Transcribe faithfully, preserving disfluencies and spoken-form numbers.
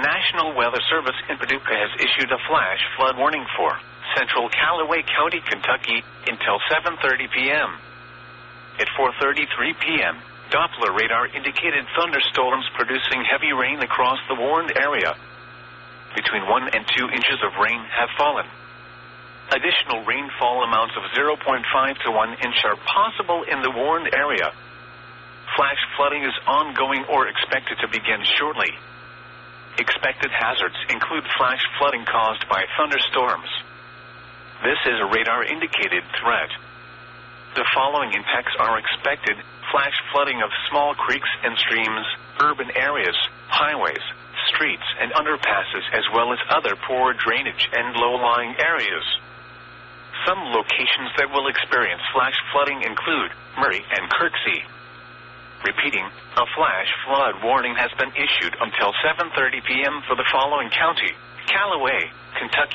National Weather Service in Paducah has issued a flash flood warning for central Callaway County, Kentucky until seven thirty p.m. At four thirty-three p.m., Doppler radar indicated thunderstorms producing heavy rain across the warned area. Between one and two inches of rain have fallen. Additional rainfall amounts of zero point five to one inch are possible in the warned area. Flash flooding is ongoing or expected to begin shortly. Expected hazards include flash flooding caused by thunderstorms. This is a radar-indicated threat. The following impacts are expected: flash flooding of small creeks and streams, urban areas, highways, streets, and underpasses, as well as other poor drainage and low-lying areas. Some locations that will experience flash flooding include Murray and Kirksey. Repeating, a flash flood warning has been issued until seven thirty p.m. for the following county: Callaway, Kentucky.